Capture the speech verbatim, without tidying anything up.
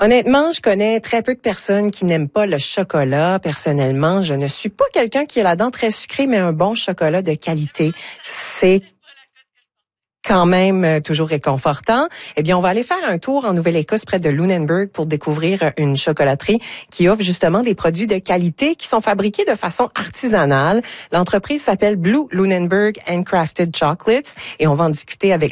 Honnêtement, je connais très peu de personnes qui n'aiment pas le chocolat. Personnellement, je ne suis pas quelqu'un qui a la dent très sucrée, mais un bon chocolat de qualité, c'est quand même euh, toujours réconfortant. Eh bien, on va aller faire un tour en Nouvelle-Écosse près de Lunenburg pour découvrir une chocolaterie qui offre justement des produits de qualité qui sont fabriqués de façon artisanale. L'entreprise s'appelle Blue Lunenburg Handcrafted Chocolates et on va en discuter avec